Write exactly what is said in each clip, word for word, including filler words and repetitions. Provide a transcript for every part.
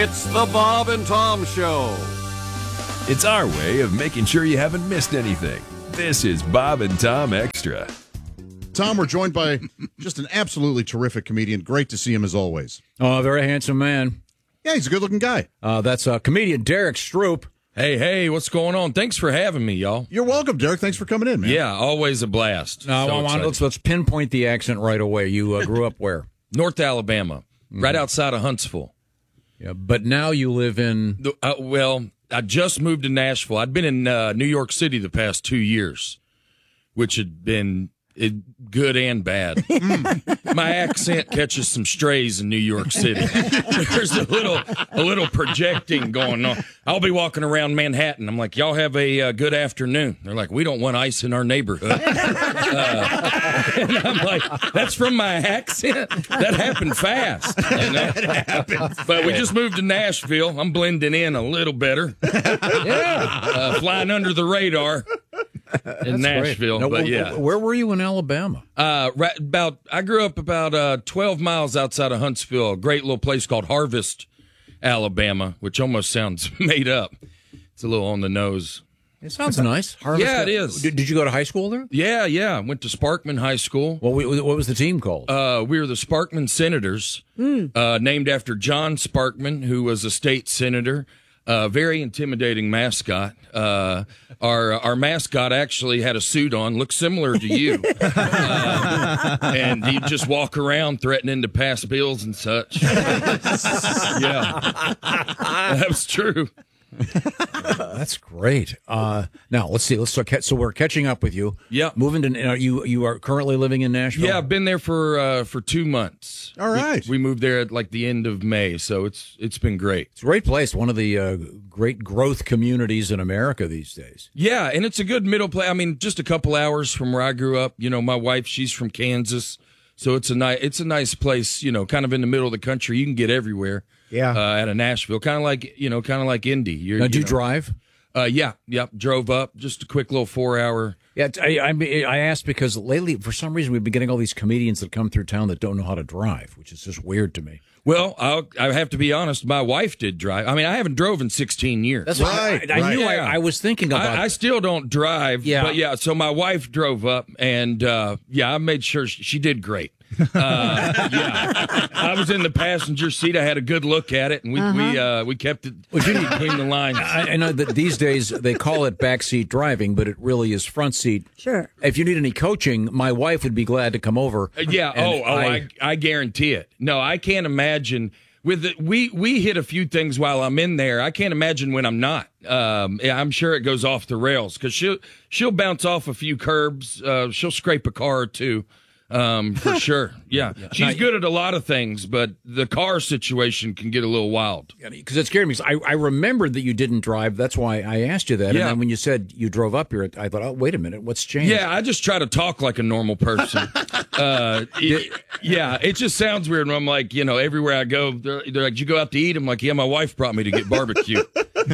It's the Bob and Tom Show. It's our way of making sure you haven't missed anything. This is Bob and Tom Extra. Tom, we're joined by just an absolutely terrific comedian. Great to see him as always. Oh, a very handsome man. Yeah, he's a good-looking guy. Uh, that's uh, comedian Derek Stroop. Hey, hey, what's going on? Thanks for having me, y'all. You're welcome, Derek. Thanks for coming in, man. Yeah, always a blast. Uh, So well, excited. let's, let's pinpoint the accent right away. You uh, grew up where? North Alabama, Mm-hmm. right outside of Huntsville. Yeah, but now you live in... The- Uh, well, I just moved to Nashville. I'd been in uh, New York City the past two years, which had been it, good and bad. My accent catches some strays in New York City. There's a little a little projecting going on. I'll be walking around Manhattan. I'm like, y'all have a uh, good afternoon. They're like, we don't want ice in our neighborhood. Uh, and I'm like, that's from my accent? That happened fast. You know? But we just moved to Nashville. I'm blending in a little better. Yeah. Uh, flying under the radar in Nashville. Now, but wh- yeah. Where were you in Alabama? Uh, right about, I grew up about uh, twelve miles outside of Huntsville, a great little place called Harvest, Alabama, which almost sounds made up. It's a little on the nose. It sounds nice. Harvest, Yeah, it is. Did, did you go to high school there? Yeah, yeah. I went to Sparkman High School. Well, we, what was the team called? Uh, we were the Sparkman Senators, uh, named after John Sparkman, who was a state senator. Uh, very intimidating mascot. Uh, our our mascot actually had a suit on, looked similar to you, uh, and he'd just walk around threatening to pass bills and such. Yeah, that was true. That's great. Uh, now let's see. Let's start. ca- So we're catching up with you. Yeah. Moving to uh, you. You are currently living in Nashville. Yeah, I've been there for uh, for two months. All right. we, we moved there at like the end of May, so it's it's been great. It's a great place. One of the uh, great growth communities in America these days. Yeah, and it's a good middle place. I mean, just a couple hours from where I grew up. You know, my wife, she's from Kansas, so it's a nice it's a nice place. You know, kind of in the middle of the country. You can get everywhere. Yeah. Uh, out of Nashville, kind of like you know, kind of like Indy. You're, Now, do you know. drive? Uh, yeah, yeah. Drove up, just a quick little four hour. Yeah, I, I mean, I asked because lately, for some reason, we've been getting all these comedians that come through town that don't know how to drive, which is just weird to me. Well, I'll, I have to be honest. My wife did drive. I mean, I haven't drove in sixteen years. That's right. I, I, I right. knew Yeah. I, I was thinking about. I, I still don't drive. Yeah. But yeah, so my wife drove up, and uh, yeah, I made sure she, she did great. Uh, yeah, I was in the passenger seat. I had a good look at it, and we we uh, we kept it between the lines. I, I know that these days they call it backseat driving, but it really is front seat. Sure. If you need any coaching, my wife would be glad to come over. Uh, yeah. And Oh, oh, I- I, I guarantee it. No, I can't imagine. With the, we we hit a few things while I'm in there. I can't imagine when I'm not. Um, yeah, I'm sure it goes off the rails because she'll she'll bounce off a few curbs. Uh, she'll scrape a car or two. Um, for sure. Yeah. She's good at a lot of things, but the car situation can get a little wild. Because it scared me. 'Cause I, I remembered that you didn't drive. That's why I asked you that. Yeah. And then when you said you drove up here, I thought, oh, wait a minute, what's changed? Yeah, I just try to talk like a normal person. uh, it- yeah, it just sounds weird when I'm like, you know, everywhere I go, they're, they're like, "Did you go out to eat?" I'm like, yeah, my wife brought me to get barbecue.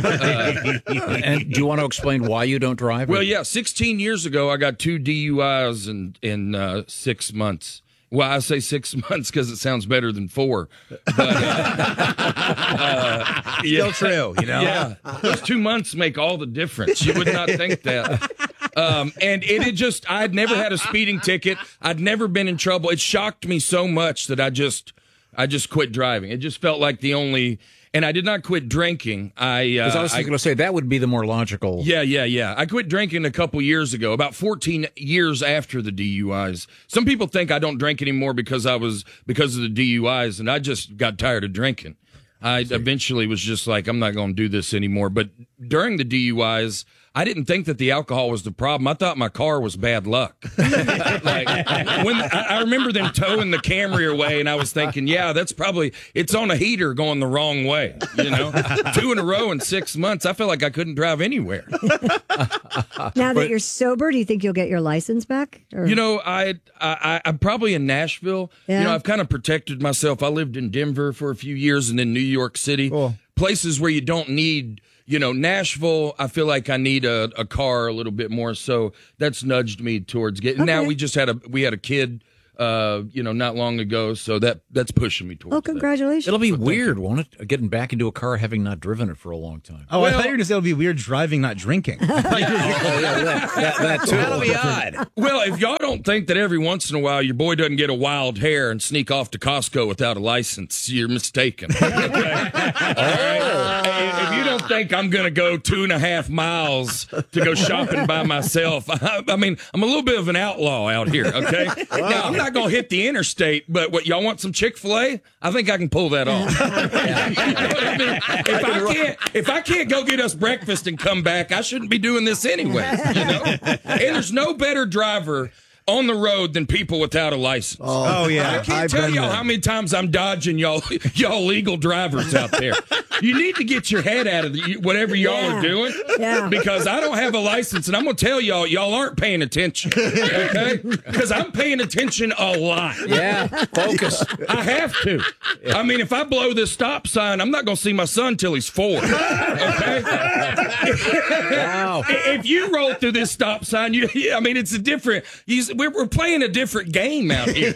And do you want to explain why you don't drive? Well, yeah, sixteen years ago, I got two D U Is in, in uh, six months. Well, I say six months because it sounds better than four. But, uh, uh, yeah. Still true, you know? Yeah, those two months make all the difference. You would not think that. Um, and it had just, I'd never had a speeding ticket. I'd never been in trouble. It shocked me so much that I just, I just quit driving. It just felt like the only, and I did not quit drinking. I, uh, Because I was going to say that would be the more logical. yeah, yeah, yeah. I quit drinking a couple years ago, about fourteen years after the D U Is. Some people think I don't drink anymore because I was because of the D U Is, and I just got tired of drinking. I eventually was just like, I'm not going to do this anymore. But during the D U Is, I didn't think that the alcohol was the problem. I thought my car was bad luck. Like when I, I remember them towing the Camry away, and I was thinking, yeah, that's probably it's on a heater going the wrong way. You know, two in a row in six months. I felt like I couldn't drive anywhere. Now that you're sober, do you think you'll get your license back? Or? You know, I, I I'm probably in Nashville. Yeah. You know, I've kind of protected myself. I lived in Denver for a few years, and then New York City. Cool. Places where you don't need. You know, Nashville, I feel like I need a, a car a little bit more, so that's nudged me towards getting. Now Okay. we just had a we had a kid uh, you know, not long ago. So that that's pushing me towards. Oh, that. congratulations. It'll be weird, won't it? Getting back into a car having not driven it for a long time. Oh, Well- I thought you were going to say it'll be weird driving, not drinking. Oh, yeah, that, that, that too. That'll be odd. Well, if y'all don't think that every once in a while your boy doesn't get a wild hair and sneak off to Costco without a license, you're mistaken. Okay? All right? If you don't think I'm going to go two and a half miles to go shopping by myself, I, I mean, I'm a little bit of an outlaw out here, okay? Now, I'm not going to hit the interstate, but what y'all want some Chick-fil-A? I think I can pull that off. You know what I mean? If I can't, if I can't go get us breakfast and come back, I shouldn't be doing this anyway. You know, and there's no better driver on the road than people without a license. Oh, yeah. I can't I've tell been y'all there. how many times I'm dodging y'all y'all legal drivers out there. You need to get your head out of the, whatever y'all Yeah. are doing, Yeah. because I don't have a license, and I'm gonna tell y'all y'all aren't paying attention, okay? Because I'm paying attention a lot. Yeah, focus. I have to. I mean, if I blow this stop sign, I'm not going to see my son till he's four. Okay? Wow. If you roll through this stop sign, you, I mean, it's a different. You, we're, we're playing a different game out here.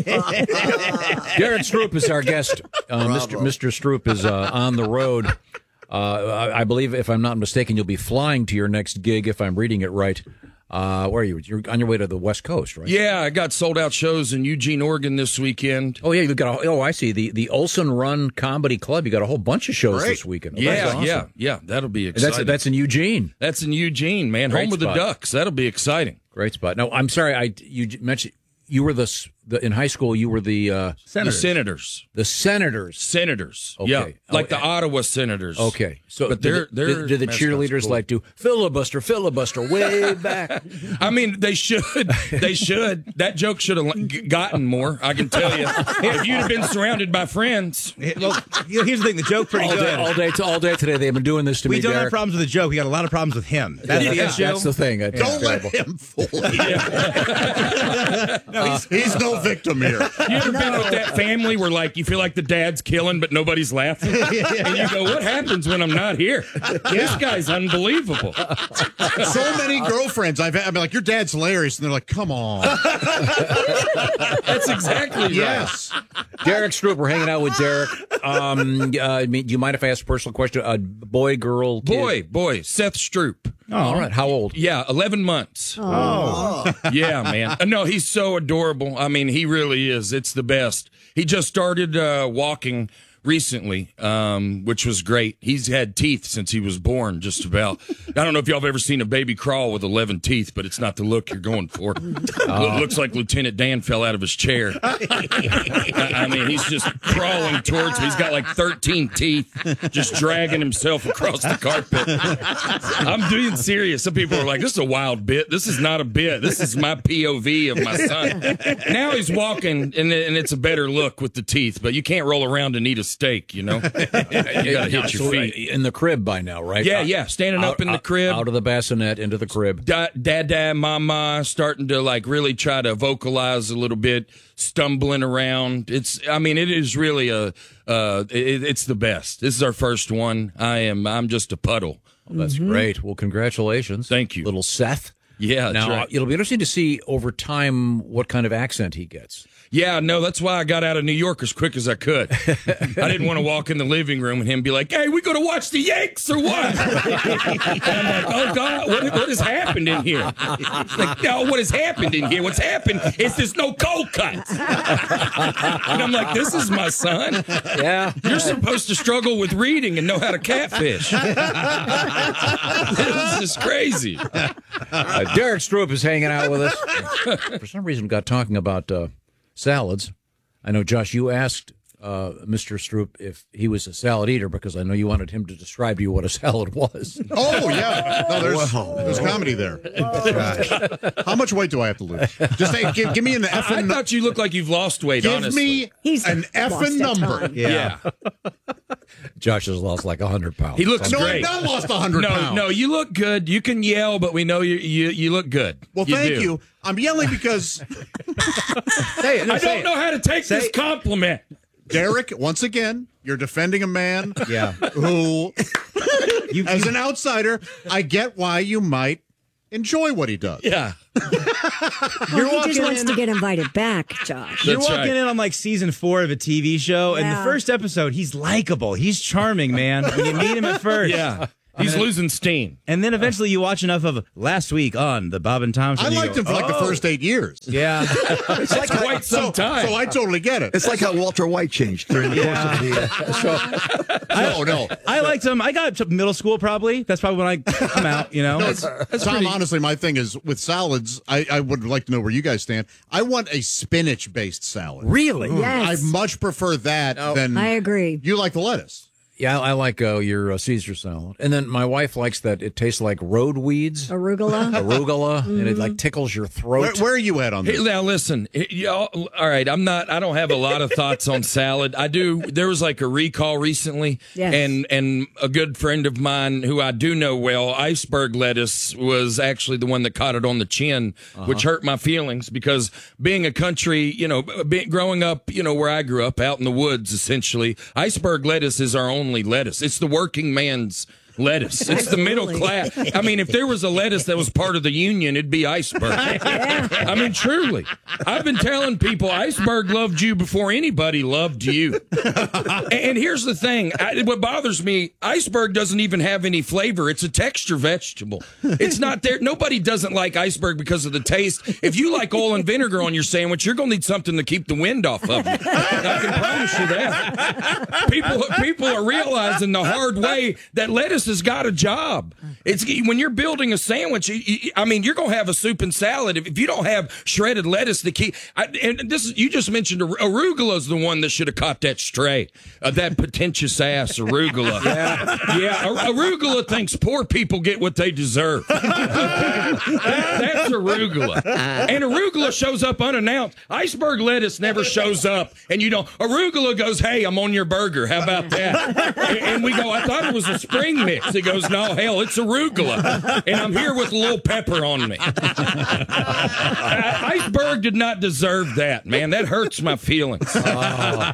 Derek Stroop is our guest. Uh, Mister Mister Stroop is uh, on the road. Uh, I, I believe, if I'm not mistaken, you'll be flying to your next gig, if I'm reading it right. Uh, where are you? You're on your way to the West Coast, right? Yeah, I got sold out shows in Eugene, Oregon this weekend. Oh, yeah, you got. A, oh, I see. The the Olson Run Comedy Club. You got a whole bunch of shows Great. this weekend. Oh, Yeah, that's awesome. yeah, yeah. That'll be And exciting. that's that's in Eugene. That's in Eugene, man. Great Home of the spot. Ducks. That'll be exciting. Great spot. No, I'm sorry. I you j- mentioned you were the, s- the in high school. You were the uh, The Senators. the Senators. Senators. Okay. Yeah, like Oh, the uh, Ottawa Senators. Okay, so But do they're- the, they're do, do the mascots cheerleaders cool. like to filibuster, filibuster way back? I mean, they should. They should. That joke should have g- gotten more. I can tell you. If you'd have been surrounded by friends, Well, you know, here's the thing. The joke pretty all good. day, all day, to, all day today. They've been doing this to we me. don't have Derek. problems with the joke. We got a lot of problems with him. That's Yeah, the that's, issue. that's the thing. That's Don't let terrible. him fool you. No, he's, He's no victim here. you ever been with that family where, like, you feel like the dad's killing, but nobody's laughing, and you go, "What happens when I'm not here? This guy's unbelievable." So many girlfriends I've had, I'm like, your dad's hilarious. And they're like, come on. That's exactly right. Yes. Derek Stroop, we're hanging out with Derek. Um, uh, I mean, do you mind if I ask a personal question? Uh, boy, girl, kid? Boy, boy, Seth Stroop. All right. How old? Yeah, eleven months. Oh. Yeah, man. Uh, No, he's so adorable. I mean, he really is. It's the best. He just started uh, walking recently, um, which was great. He's had teeth since he was born, just about. I don't know if y'all have ever seen a baby crawl with eleven teeth, but it's not the look you're going for. It looks like Lieutenant Dan fell out of his chair. I, I mean, he's just crawling towards me. He's got like thirteen teeth, just dragging himself across the carpet. I'm being serious. Some people are like, this is a wild bit. This is not a bit. This is my P O V of my son. Now he's walking, and, and it's a better look with the teeth, but you can't roll around and eat a steak, you know? You got to hit your So, feet. in the crib by now, right? Yeah, Out- yeah, standing up out- in the out- crib. out of the bassinet into the crib. Da- Dada, mama, starting to like really try to vocalize a little bit, stumbling around. It's, I mean, it is really a, uh, it, it's the best. This is our first one. I am, I'm just a puddle. Well, that's great. Well, congratulations. Thank you. little Seth. Yeah, that's Now right. it'll be interesting to see over time what kind of accent he gets. Yeah, no, that's why I got out of New York as quick as I could. I didn't want to walk in the living room and him be like, "Hey, we going to watch the Yanks or what?" And I'm like, "Oh God, what, what has happened in here?" He's like, "No, what has happened in here? What's happened is there's no cold cuts." And I'm like, "This is my son. Yeah. You're supposed to struggle with reading and know how to catfish." This is crazy. Uh, Derek Stroop is hanging out with us. For some reason, we got talking about uh, salads. I know, Josh, you asked uh, Mister Stroop if he was a salad eater because I know you wanted him to describe to you what a salad was. Oh, yeah. No, there's, there's comedy there. How much weight do I have to lose? Just hey, give, give me an I effing thought you looked like you've lost weight, Give honestly. me He's an lost effing a number. ton. Yeah. Josh has lost like one hundred pounds. He looks No, great. I've not lost one hundred No, pounds. no, you look good. You can yell, but we know you you, you look good. Well, thank do. you. I'm yelling because say it. I say don't it. know how to take Say- this compliment. Derek, once again, you're defending a man Yeah. who, You, as an outsider, I get why you might enjoy what he does. Yeah. Well, he just wants to get invited back, Josh. You're That's walking right. in on like season four of a T V show, and Yeah. the first episode, he's likable. He's charming, man. When you meet him at first. Yeah. He's losing steam. And then eventually you watch enough of Last Week on the Bob and Tom Show. I and you liked go, him for like the "Oh." first eight years. Yeah. It's like quite some So, time. so I totally get it. It's like how Walter White changed during the course of the. Uh, no, no. I liked him. I got to middle school probably. That's probably when I come out, you know. Tom, honestly, my thing is with salads, I, I would like to know where you guys stand. I want a spinach-based salad. Really? Yes. I much prefer that than I agree. you like the lettuce. Yeah, I like uh, your uh, Caesar salad. And then my wife likes that it tastes like road weeds, Arugula. arugula, and it like tickles your throat. Where, where are you at on Hey, this? now listen, y'all. All right, I'm not. I don't have a lot of thoughts on salad. I do. There was like a recall recently, Yes. and and a good friend of mine who I do know well, iceberg lettuce, was actually the one that caught it on the chin, which hurt my feelings because being a country, you know, being, growing up, you know, where I grew up out in the woods, essentially, iceberg lettuce is our only lettuce. It's the working man's lettuce. It's the middle class. I mean, if there was a lettuce that was part of the union, it'd be iceberg. I mean, truly. I've been telling people iceberg loved you before anybody loved you. And here's the thing. I, what bothers me, iceberg doesn't even have any flavor. It's a texture vegetable. It's not there. Nobody doesn't like iceberg because of the taste. If you like oil and vinegar on your sandwich, you're going to need something to keep the wind off of you. I can promise you that. People, people are realizing the hard way that lettuce has got a job. It's when you're building a sandwich. you- you- I mean, you're going to have a soup and salad if, if you don't have shredded lettuce to keep. I, and this is you just mentioned ar- arugula is the one that should have caught that stray. Uh, that pretentious ass arugula. Yeah, yeah. Ar- arugula thinks poor people get what they deserve. That- that's arugula, and arugula shows up unannounced. Iceberg lettuce never shows up, and you don't. Arugula goes, "Hey, I'm on your burger. How about that?" And, and we go, "I thought it was a spring mix." He goes, "No, hell, it's arugula, and I'm here with a little pepper on me." I- Iceberg did not deserve that, man. That hurts my feelings. Well,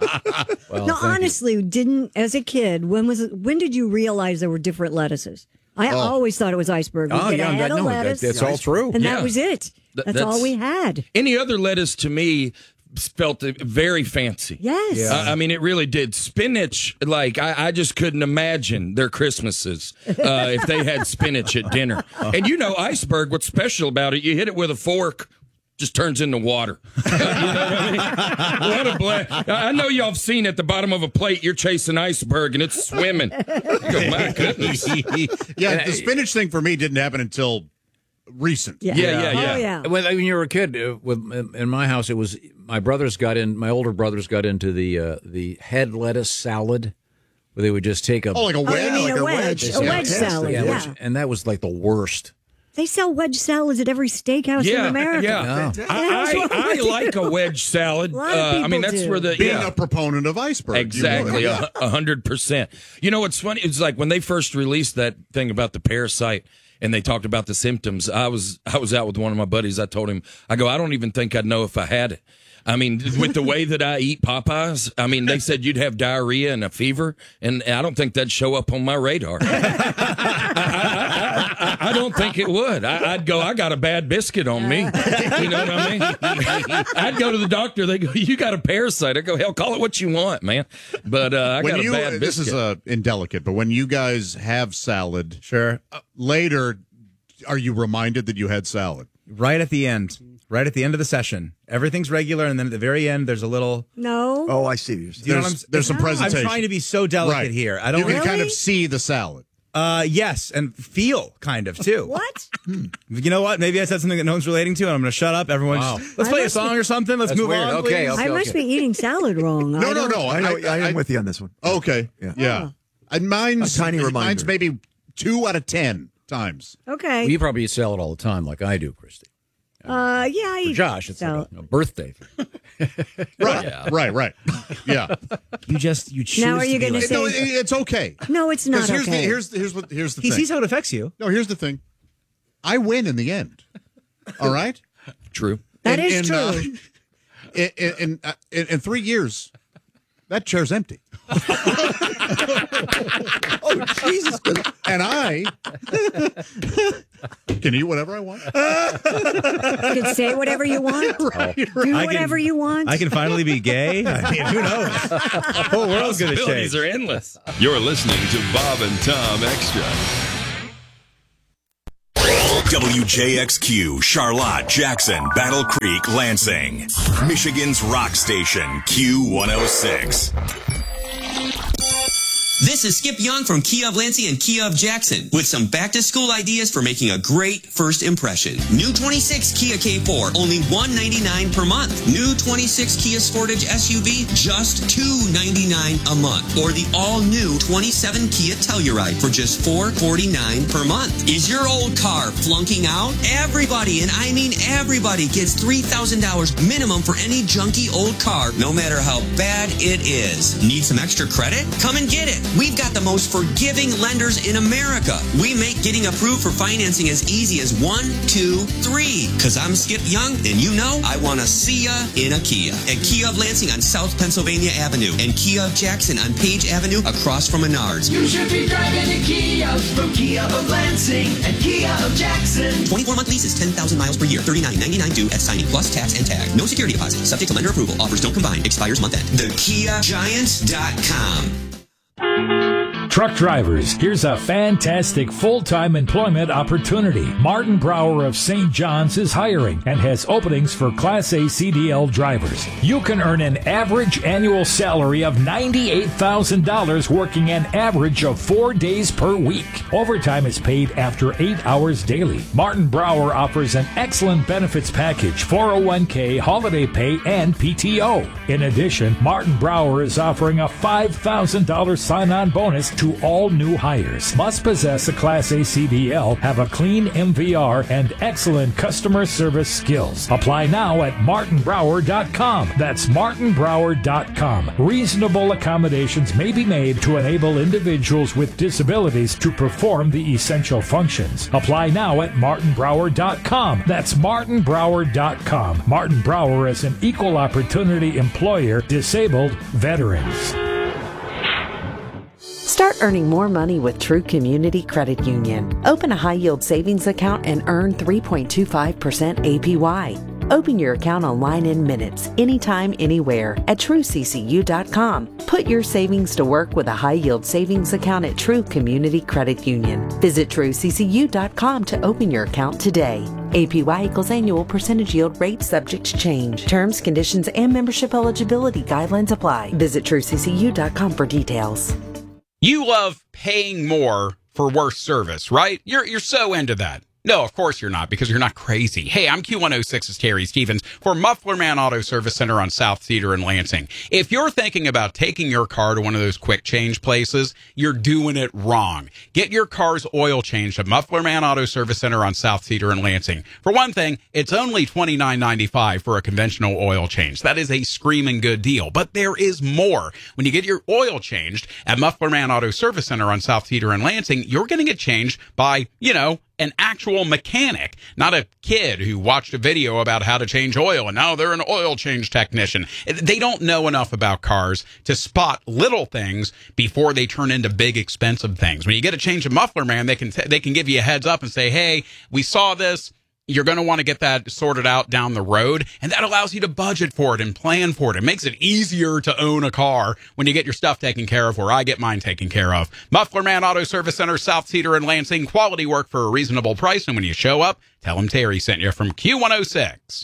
No, thank you. honestly, didn't as a kid, when was it, when did you realize there were different lettuces? I always thought it was iceberg. We'd Oh, get yeah, a head that- of no, that- lettuce, that's all true. and Yeah. that was it. Th- That's, that's- all we had. Any other lettuce to me felt very fancy. Yes. I I mean, it really did. Spinach, like, I, I just couldn't imagine their Christmases uh, if they had spinach at dinner. And you know, iceberg, what's special about it, you hit it with a fork, just turns into water. You know what I mean? What a blast. I know y'all have seen at the bottom of a plate, you're chasing iceberg and it's swimming. Oh, my goodness. Yeah, the spinach thing for me didn't happen until recent. Yeah. Yeah, yeah, yeah. Oh, yeah. When, when you were a kid, uh, with, in my house, it was my brothers got in. My older brothers got into the uh, the head lettuce salad, where they would just take a Oh, like a Oh, wedge. you mean like a a wedge? wedge. A wedge Yeah. salad, yeah, yeah. which- and that was like the worst. They sell wedge salads at every steakhouse Yeah, in America. yeah. No. I, I, I like a wedge salad. A lot of Uh, I mean, people that's do. where the Being yeah. a proponent of iceberg. you Exactly, would, yeah. a a hundred percent. You know what's funny? It's like when they first released that thing about the parasite, and they talked about the symptoms. I was I was out with one of my buddies. I told him, I go, I don't even think I'd know if I had it. I mean, with the way that I eat Popeyes, I mean, they said you'd have diarrhea and a fever, and I don't think that'd show up on my radar. I, I, I, I don't think it would. I, I'd go, I got a bad biscuit on me. You know what I mean? I'd go to the doctor. They go, you got a parasite. I go, hell, call it what you want, man. But uh, I When got you, a bad biscuit. this is uh, indelicate, but when you guys have salad, Sure. uh, later, are you reminded that you had salad? Right at the end. Right at the end of the session. Everything's regular, and then at the very end, there's a little. No. Oh, I see. what you're saying. You know what There's, I'm- there's some I'm presentation. I'm trying to be so delicate right here. I don't You can Really? kind of see the salad. Uh, yes, and feel kind of too. What? You know what? Maybe I said something that no one's relating to, and I'm going to shut up. Everyone, Wow. just, let's I play a must song be- or something. Let's That's move weird. on. Okay, please. okay. I must be eating salad wrong. No, I no, don't- no. I know. I, I- am with you on this one. Okay. Oh. Yeah. And mine's A tiny Mine's reminder. maybe two out of ten times. Okay. Well, you probably eat salad all the time, like I do, Christy. uh, yeah, I For eat Josh, it's salad. like a, a birthday. Right. Right. Right. Yeah. You just you choose. Now are to you be gonna like- say- No, it- it's okay. No, it's not 'Cause here's okay. the here's here's what here's the He thing. sees how it affects you. No, here's the thing. I win in the end. All right. True. That in, is in, true. uh, in, in, uh, in in three years, that chair's empty. Oh, Jesus. And I can eat whatever I want. You can say whatever you want. Right, Do I whatever can- you want. I can finally be gay. I mean, who knows? The whole world's going to Possibilities change. are endless. You're listening to Bob and Tom Extra. W J X Q, Charlotte, Jackson, Battle Creek, Lansing. Michigan's rock station, Q one oh six. This is Skip Young from Kia of Lansing and Kia of Jackson with some back-to-school ideas for making a great first impression. New twenty-six Kia K four, only one hundred ninety-nine dollars per month. New twenty-six Kia Sportage S U V, just two hundred ninety-nine dollars a month. Or the all-new twenty-seven Kia Telluride for just four hundred forty-nine dollars per month. Is your old car flunking out? Everybody, and I mean everybody, gets three thousand dollars minimum for any junky old car, no matter how bad it is. Need some extra credit? Come and get it. We've got the most forgiving lenders in America. We make getting approved for financing as easy as one, two, three. Cause I'm Skip Young, and you know I want to see ya in a Kia. At Kia of Lansing on South Pennsylvania Avenue and Kia of Jackson on Page Avenue across from Menards. You should be driving a Kia from Kia of Lansing and Kia of Jackson. twenty-four month leases, ten thousand miles per year, thirty-nine ninety-nine due at signing plus tax and tag. No security deposit. Subject to lender approval. Offers don't combine. Expires month end. The Kia Giants dot com. Truck drivers, here's a fantastic full-time employment opportunity. Martin Brower of Saint John's is hiring and has openings for Class A C D L drivers. You can earn an average annual salary of ninety-eight thousand dollars working an average of four days per week. Overtime is paid after eight hours daily. Martin Brower offers an excellent benefits package, four oh one k, holiday pay, and P T O. In addition, Martin Brower is offering a five thousand dollars sign-on bonus to all new hires. Must possess a Class A C D L, have a clean M V R, and excellent customer service skills. Apply now at martin brower dot com. That's martin brower dot com. Reasonable accommodations may be made to enable individuals with disabilities to perform the essential functions. Apply now at martin brower dot com. That's martin brower dot com. Martin Brower is an equal opportunity employer, disabled veterans. Start earning more money with True Community Credit Union. Open a high-yield savings account and earn three point two five percent A P Y. Open your account online in minutes, anytime, anywhere at true c c u dot com. Put your savings to work with a high-yield savings account at True Community Credit Union. Visit true c c u dot com to open your account today. A P Y equals annual percentage yield rate subject to change. Terms, conditions, and membership eligibility guidelines apply. Visit true c c u dot com for details. You love paying more for worse service, right? You're you're so into that. No, of course you're not, because you're not crazy. Hey, I'm Q one oh six's Terry Stevens for Muffler Man Auto Service Center on South Cedar in Lansing. If you're thinking about taking your car to one of those quick change places, you're doing it wrong. Get your car's oil changed at Muffler Man Auto Service Center on South Cedar in Lansing. For one thing, it's only twenty-nine ninety-five for a conventional oil change. That is a screaming good deal. But there is more. When you get your oil changed at Muffler Man Auto Service Center on South Cedar in Lansing, you're going to get changed by, you know, an actual mechanic, not a kid who watched a video about how to change oil and now they're an oil change technician. They don't know enough about cars to spot little things before they turn into big expensive things. When you get a change of muffler, man, they can they can give you a heads up and say, hey, we saw this. You're going to want to get that sorted out down the road, and that allows you to budget for it and plan for it. It makes it easier to own a car when you get your stuff taken care of, where I get mine taken care of. Muffler Man Auto Service Center, South Cedar and Lansing. Quality work for a reasonable price, and when you show up, tell them Terry sent you from Q one oh six.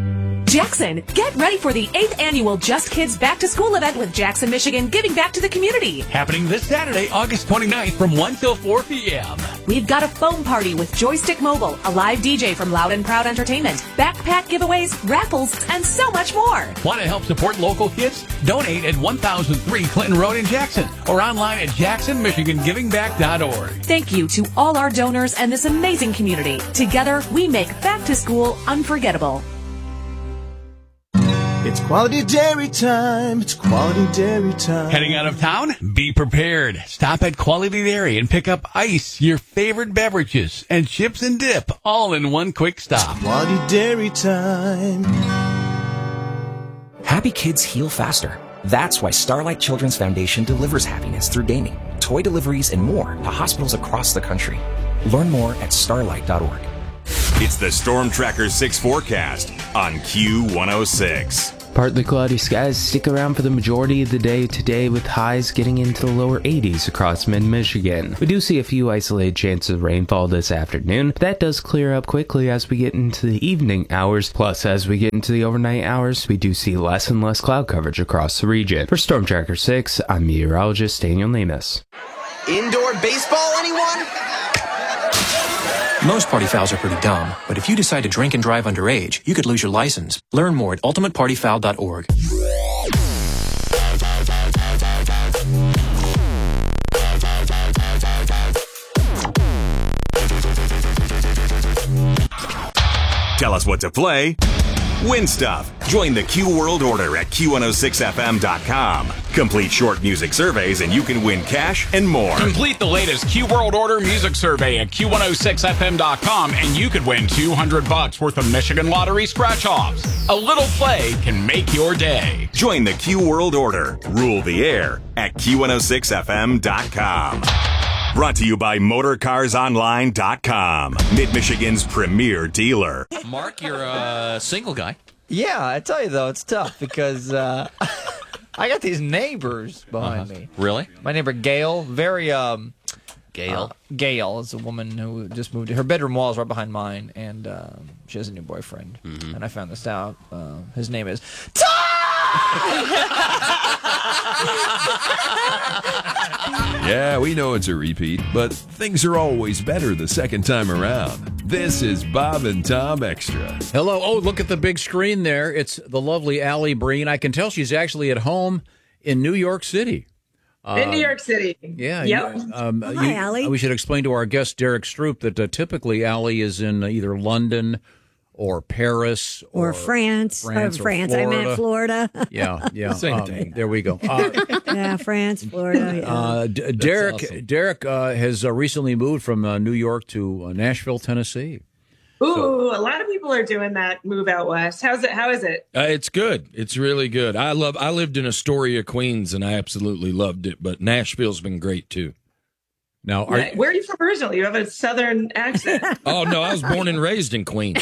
Jackson, get ready for the eighth annual Just Kids Back to School event with Jackson, Michigan, giving back to the community. Happening this Saturday, August twenty-ninth from one till four p.m. We've got a foam party with Joystick Mobile, a live D J from Loud and Proud Entertainment, backpack giveaways, raffles, and so much more. Want to help support local kids? Donate at one thousand three Clinton Road in Jackson or online at jackson michigan giving back dot org. Thank you to all our donors and this amazing community. Together, we make Back to School unforgettable. It's quality dairy time. It's quality dairy time. Heading out of town? Be prepared. Stop at Quality Dairy and pick up ice, your favorite beverages, and chips and dip, all in one quick stop. It's quality dairy time. Happy kids heal faster. That's why Starlight Children's Foundation delivers happiness through gaming. toy deliveries, and more to hospitals across the country. Learn more at starlight dot org. It's the Storm Tracker six forecast on Q one oh six. Partly cloudy skies stick around for the majority of the day today, with highs getting into the lower eighties across mid-Michigan. We do see a few isolated chances of rainfall this afternoon, but that does clear up quickly as we get into the evening hours. Plus, as we get into the overnight hours, we do see less and less cloud coverage across the region. For Storm Tracker six, I'm meteorologist Daniel Lemus. Indoor baseball, anyone? Most party fouls are pretty dumb, but if you decide to drink and drive underage, you could lose your license. Learn more at ultimate party foul dot org. Tell us what to play. Win stuff. Join the Q World Order at Q one oh six F M dot com. Complete short music surveys and you can win cash and more. Complete the latest Q World Order music survey at Q one oh six F M dot com and you could win two hundred bucks worth of Michigan Lottery scratch-offs. A little play can make your day. Join the Q World Order. Rule the air at Q one oh six F M dot com. Brought to you by motor cars online dot com, Mid-Michigan's premier dealer. Mark, you're a single guy. Yeah, I tell you, though, it's tough because uh, I got these neighbors behind Uh-huh. me. Really? My neighbor, Gail, very... Um, Gail? Uh, Gail is a woman who just moved. Her bedroom wall is right behind mine, and um, she has a new boyfriend. Mm-hmm. And I found this out. Uh, his name is... Yeah, we know it's a repeat, but things are always better the second time around. This is Bob and Tom Extra. Hello. Oh, look at the big screen there. It's the lovely Allie Breen. I can tell she's actually at home in New York City. In New York City. Yeah. Yep. You, um, Hi, you- Allie. We should explain to our guest, Derek Stroop, that uh, typically Allie is in either London or Paris Or, France. France or or France. I meant Florida. Yeah, yeah. Same um, thing. There we go. Uh, yeah, France, Florida. Yeah. uh, D- Derek awesome. Derek uh, has uh, recently moved from uh, New York to uh, Nashville, Tennessee. Ooh, a lot of people are doing that move out west. How's it? How is it? Uh, it's good. It's really good. I love. I lived in Astoria, Queens, and I absolutely loved it. But Nashville's been great too. Now, Right. Where are you from originally? You have a southern accent. Oh no, I was born and raised in Queens.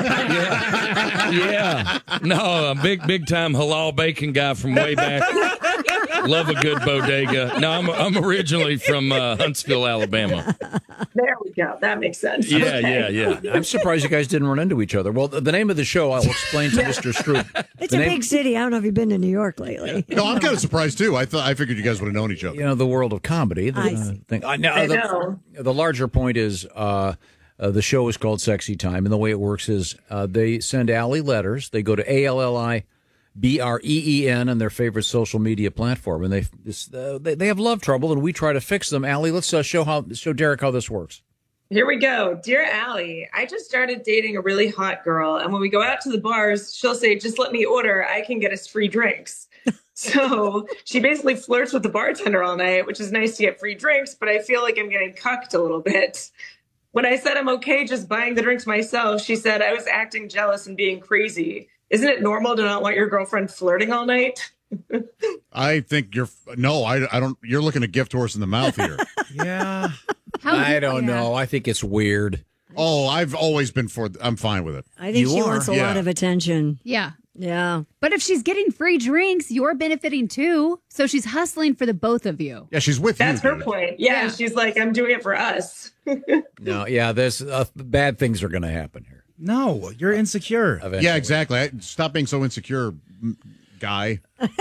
yeah, yeah. No, a big, big time halal bacon guy from way back. Love a good bodega. No, I'm I'm originally from uh, Huntsville, Alabama. There we go. That makes sense. Yeah, Okay. yeah, yeah. I'm surprised you guys didn't run into each other. Well, the, the name of the show, I'll explain to Mister Stroop. It's The a name- big city. I don't know if you've been to New York lately. No, I'm kind of surprised too. I thought I figured you guys would have known each other. You know, the world of comedy. The, I uh, see. thing. I, now, I the, know. the larger point is uh, uh, the show is called Sexy Time, and the way it works is uh, they send Allie letters. They go to A L L I B R E E N on their favorite social media platform, and they this, uh, they, they have love trouble, and we try to fix them. Allie, let's uh, show how show Derek how this works. Here we go. Dear Allie, I just started dating a really hot girl, and when we go out to the bars, she'll say, just let me order. I can get us free drinks. So she basically flirts with the bartender all night, which is nice to get free drinks, but I feel like I'm getting cucked a little bit. When I said I'm okay just buying the drinks myself, she said I was acting jealous and being crazy. Isn't it normal to not want your girlfriend flirting all night? I think you're no. I, I don't. You're looking a gift horse in the mouth here. Yeah. How- I don't yeah. know. I think it's weird. Oh, I've always been for. I'm fine with it. I think You she are? wants a Yeah. lot of attention. Yeah. Yeah. But if she's getting free drinks, you're benefiting too. So she's hustling for the both of you. Yeah, she's with That's you. her point. Yeah, Yeah. she's like, I'm doing it for us. No, yeah, there's uh, bad things are going to happen here. No, you're insecure. Eventually. Yeah, exactly. I, stop being so insecure, m- guy.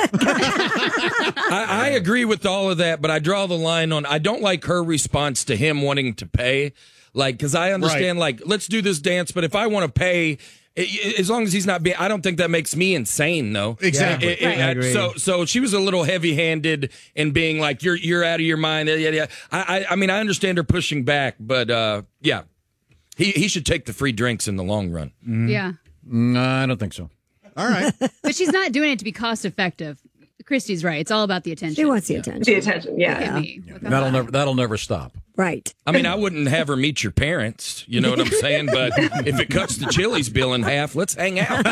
I, I agree with all of that, but I draw the line on. I don't like her response to him wanting to pay. Like, because I understand, like, let's do this dance, but if I want to pay, i- i- as long as he's not being, I don't think that makes me insane, though. Exactly. It- it- Right. I agree. So, so she was a little heavy-handed in being like, "You're, you're out of your mind." Yeah, yeah. I, I, I mean, I understand her pushing back, but uh, yeah, he, he should take the free drinks in the long run. Yeah. No, I don't think so. All right. But she's not doing it to be cost effective. Christy's right. It's all about the attention. She wants the attention. The attention, Look at yeah. me. Look at That'll that. never that'll never stop. Right. I mean, I wouldn't have her meet your parents, you know what I'm saying? But if it cuts the Chili's bill in half, let's hang out.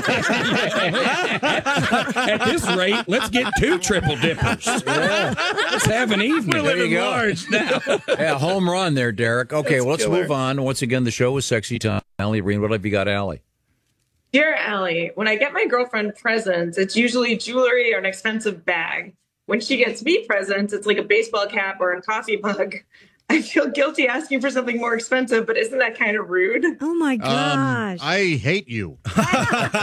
At this rate, let's get two triple dippers. Yeah. Let's have an evening. There you go. now. Yeah, home run there, Derek. Okay, well, let's move on. Once again, the show is Sexy Time. Allie Breen, what have you got, Allie? Dear Allie, when I get my girlfriend presents, it's usually jewelry or an expensive bag. When she gets me presents, it's like a baseball cap or a coffee mug. I feel guilty asking for something more expensive, but isn't that kind of rude? Oh, my gosh. Um, I hate you.